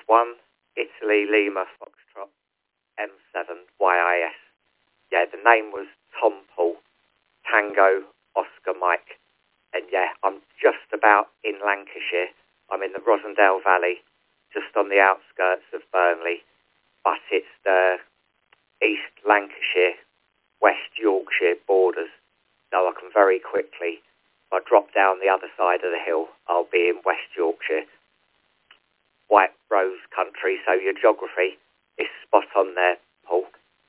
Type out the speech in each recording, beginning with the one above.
1, Italy, Lima, Foxtrot, M7, YIS. Yeah, the name was Tom Paul, Tango, Oscar, Mike. And yeah, I'm just about in Lancashire. I'm in the Rosendale Valley, just on the outskirts of Burnley. But it's the East Lancashire, West Yorkshire borders. So I can very quickly, if I drop down the other side of the hill, I'll be in West Yorkshire. White Rose country, so your geography is spot on there, Paul.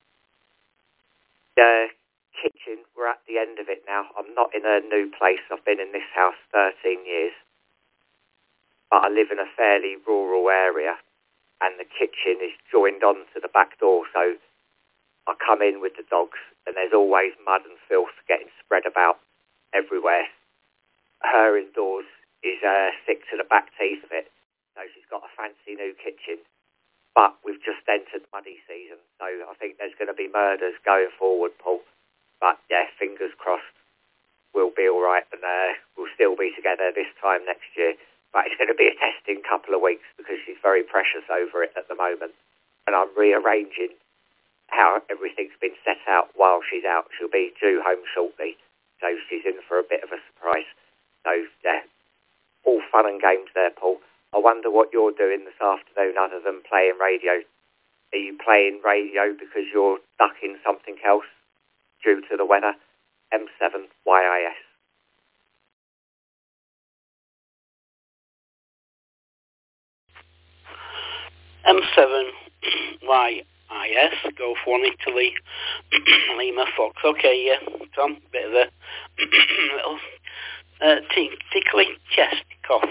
The kitchen, we're at the end of it now. I'm not in a new place. I've been in this house 13 years. But I live in a fairly rural area, and the kitchen is joined on to the back door, so I come in with the dogs, and there's always mud and filth getting spread about everywhere. Her indoors is sick to the back teeth of it, so she's got a fancy new kitchen. But we've just entered muddy season, so I think there's going to be murders going forward, Paul. But yeah, fingers crossed, we'll be all right, and we'll still be together this time next year. But it's going to be a testing couple of weeks because she's very precious over it at the moment. And I'm rearranging how everything's been set out while she's out. She'll be due home shortly, so she's in for a bit of a surprise. So yeah, all fun and games there, Paul. I wonder what you're doing this afternoon other than playing radio. Are you playing radio because you're stuck in something else due to the weather? M7 YIS. M7 YIS, Golf 1 Italy, Lima Fox. Okay, yeah, Tom, bit of a little tickly chest cough.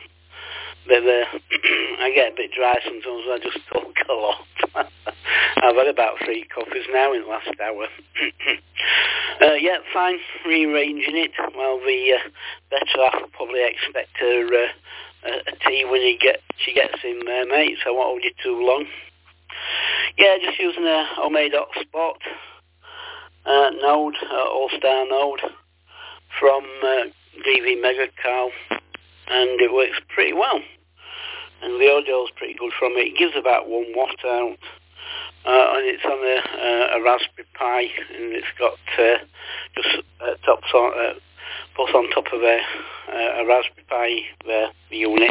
I get a bit dry sometimes. I just talk a lot. I've had about 3 coffees now in the last hour. Yeah, fine. Rearranging it. Well, the better half will probably expect a tea when she gets in there, mate. So I won't hold you too long. Yeah, just using a homemade hotspot node, All-Star node from DV Megacal, and it works pretty well. And the audio's pretty good from it. It gives about 1 watt out. And it's on a Raspberry Pi, and it's got just put on top of a Raspberry Pi unit.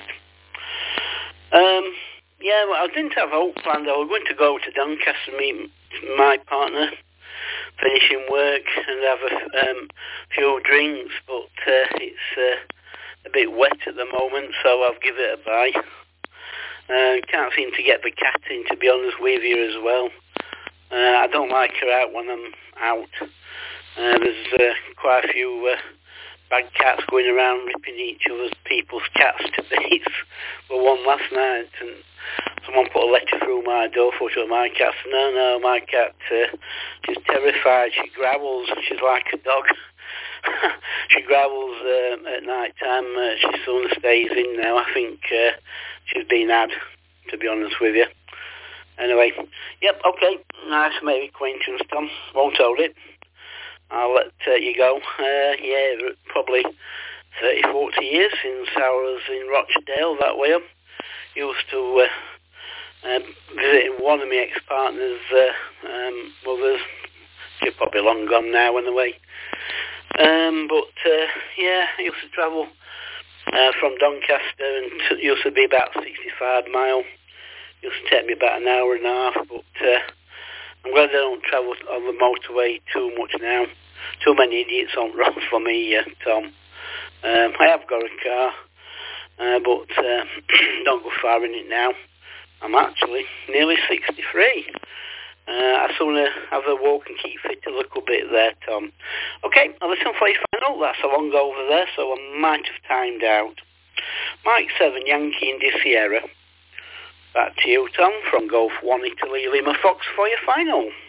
Yeah, well, I didn't have a whole plan. I was going to go to Doncaster and meet my partner, finishing work, and have a few drinks, but it's a bit wet at the moment, so I'll give it a bye. Can't seem to get the cat in, to be honest with you, as well. I don't like her out when I'm out. There's quite a few bad cats going around ripping each other's people's cats to bits. But one last night, and someone put a letter through my door for my cat. No, my cat, she's terrified. She growls. She's like a dog. She growls at night time. She soon stays in now. I think she's been had, to be honest with you. Anyway, yep, okay. Nice to make acquaintance, Tom. Won't hold it. I'll let you go. Yeah, probably 30, 40 years since I was in Rochdale that way. Used to visit one of my ex-partner's mothers. She's probably long gone now anyway. But yeah, I used to travel from Doncaster, and it used to be about 65 miles. Used to take me about an hour and a half, but I'm glad I don't travel on the motorway too much now. Too many idiots on the road for me, Tom. I have got a car, but don't go far in it now. I'm actually nearly 63. I sooner have a walk and keep fit a little bit there, Tom. Okay, I'll listen for you final. That's a long over there, so I might have timed out. Mike 7, Yankee India Sierra. Back to you, Tom, from Golf 1 Italy Lima Fox for your final.